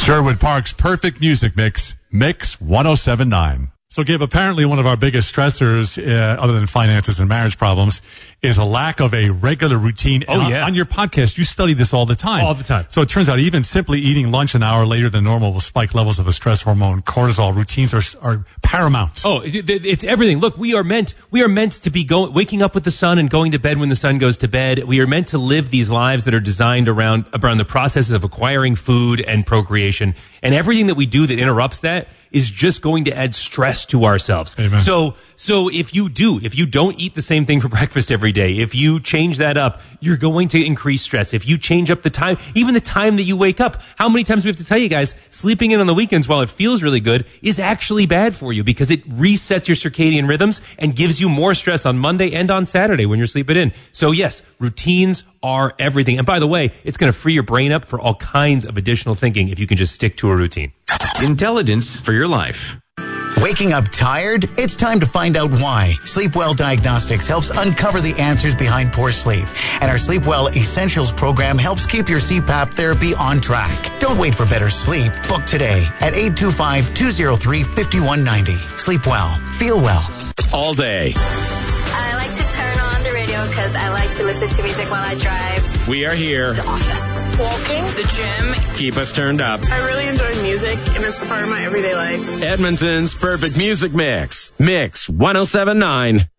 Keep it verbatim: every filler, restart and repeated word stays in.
Sherwood Park's perfect music mix, Mix ten seventy-nine. So, Gabe, apparently one of our biggest stressors, uh, other than finances and marriage problems, is a lack of a regular routine. Oh, and yeah. On, on your podcast, you study this all the time. All the time. So it turns out even simply eating lunch an hour later than normal will spike levels of the stress hormone cortisol. Routines are are paramount. Oh, it's everything. Look, we are meant we are meant to be going, waking up with the sun and going to bed when the sun goes to bed. We are meant to live these lives that are designed around around the processes of acquiring food and procreation. And everything that we do that interrupts that is just going to add stress to ourselves. Amen. So, so if you do, if you don't eat the same thing for breakfast every day, if you change that up, you're going to increase stress. If you change up the time, even the time that you wake up, how many times do we have to tell you guys, sleeping in on the weekends while it feels really good is actually bad for you because it resets your circadian rhythms and gives you more stress on Monday and on Saturday when you're sleeping in. So yes, routines are everything. And by the way, it's going to free your brain up for all kinds of additional thinking if you can just stick to a routine. Intelligence for your life. Waking up tired? It's time to find out why. Sleepwell Diagnostics helps uncover the answers behind poor sleep. And our Sleepwell Essentials program helps keep your C PAP therapy on track. Don't wait for better sleep. Book today at eight two five, two oh three, five one nine oh. Sleep well. Feel well. All day. I like to turn on the radio because I like to listen to music while I drive. We are here. The office. Walking. The gym. Keep us turned up. I really enjoy music, and it's a part of my everyday life. Edmonton's perfect music mix. Mix ten seventy-nine.